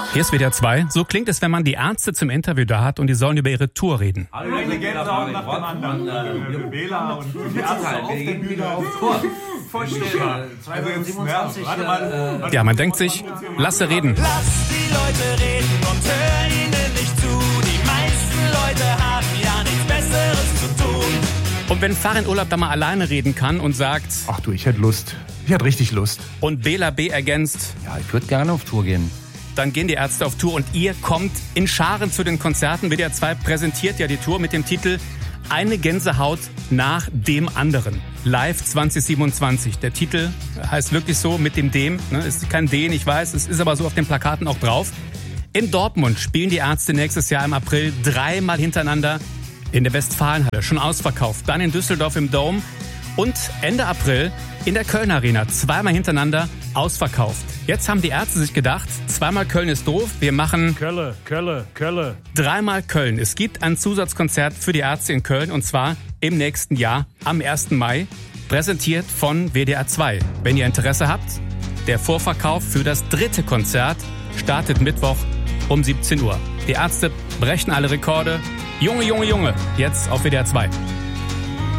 Hier ist WDR 2. So klingt es, wenn man die Ärzte zum Interview da hat und die sollen über ihre Tour reden. Alle Legenden nach dem anderen. Wähler und die Ärzte auf der Bühne auf Tour. Vorstellbar. 2027. Ja, man denkt sich, lasse reden. Lass die Leute reden und hör ihnen nicht zu. Die meisten Leute haben ja nichts Besseres zu tun. Und wenn Farin Urlaub da mal alleine reden kann und sagt... Ach du, ich hätte Lust. Ich hätte richtig Lust. Und Bela B. ergänzt... Ja, ich würde gerne auf Tour gehen. Dann gehen die Ärzte auf Tour und ihr kommt in Scharen zu den Konzerten. WDR 2 präsentiert ja die Tour mit dem Titel Eine Gänsehaut nach dem anderen. Live 2027. Der Titel heißt wirklich so mit dem Dem. Ist kein Den, ich weiß. Es ist aber so auf den Plakaten auch drauf. In Dortmund spielen die Ärzte nächstes Jahr im April 3-mal hintereinander in der Westfalenhalle. Schon ausverkauft. Dann in Düsseldorf im Dome. Und Ende April in der Köln Arena. 2-mal hintereinander ausverkauft. Jetzt haben die Ärzte sich gedacht, 2-mal Köln ist doof, wir machen Kölle. 3-mal Köln. Es gibt ein Zusatzkonzert für die Ärzte in Köln und zwar im nächsten Jahr am 1. Mai, präsentiert von WDR 2. Wenn ihr Interesse habt, der Vorverkauf für das 3. Konzert startet Mittwoch um 17 Uhr. Die Ärzte brechen alle Rekorde. Junge, jetzt auf WDR 2.